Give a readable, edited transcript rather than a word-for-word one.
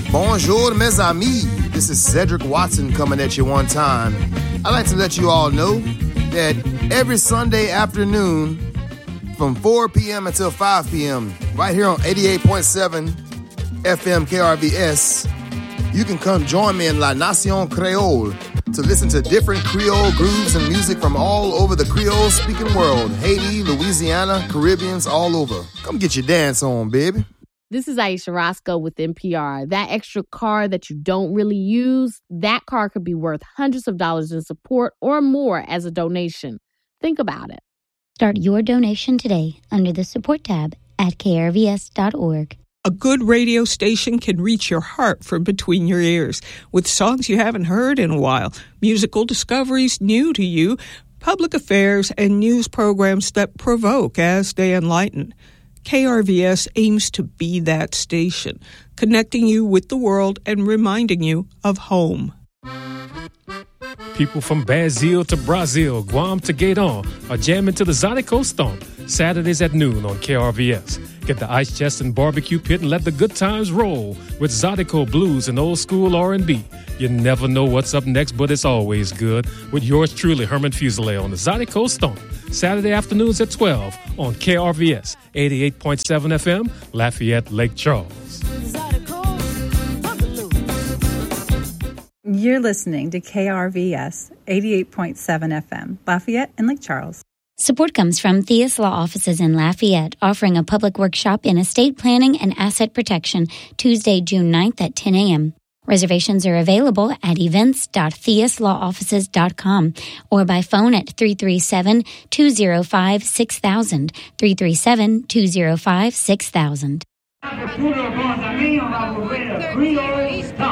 Bonjour, mes amis. This is Cedric Watson coming at you one time. I'd like to let you all know that every Sunday afternoon from 4 p.m. until 5 p.m., right here on 88.7 FM KRVS, you can come join me in La Nation Creole to listen to different Creole grooves and music from all over the Creole-speaking world. Haiti, Louisiana, Caribbeans, all over. Come get your dance on, baby. This is Aisha Roscoe with NPR. That extra car that you don't really use, that car could be worth hundreds of dollars in support or more as a donation. Think about it. Start your donation today under the support tab at krvs.org. A good radio station can reach your heart from between your ears with songs you haven't heard in a while, musical discoveries new to you, public affairs, and news programs that provoke as they enlighten. KRVS aims to be that station, connecting you with the world and reminding you of home. People from Brazil to Brazil, Guam to Gaydon are jamming to the Zydeco Stomp, Saturdays at noon on KRVS. Get the ice chest and barbecue pit and let the good times roll with Zydeco blues and old school R&B. You never know what's up next, but it's always good. With yours truly, Herman Fuselier on the Zydeco Stomp, Saturday afternoons at 12 on KRVS, 88.7 FM, Lafayette, Lake Charles. You're listening to KRVS 88.7 FM, Lafayette and Lake Charles. Support comes from Theus Law Offices in Lafayette, offering a public workshop in estate planning and asset protection Tuesday, June 9th at 10 a.m. Reservations are available at events.theuslawoffices.com or by phone at 337-205-6000, 337-205-6000.